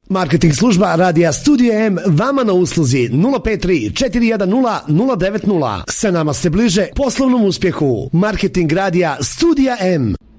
Marketing služba Radija Studio M vama na usluzi 053 410 090. Sa nama ste bliže poslovnom uspjehu. Marketing Radija Studio M.